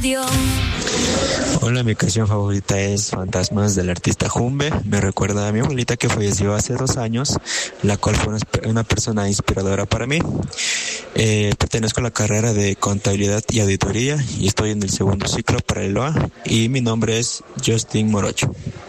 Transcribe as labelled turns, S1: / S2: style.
S1: radio.
S2: Hola, mi canción favorita es Fantasmas del artista Jumbe. Me recuerda a mi abuelita que falleció hace 2 años, la cual fue una persona inspiradora para mí. Pertenezco a la carrera de Contabilidad y Auditoría y estoy en el segundo ciclo para el LOA y mi nombre es Justin Morocho.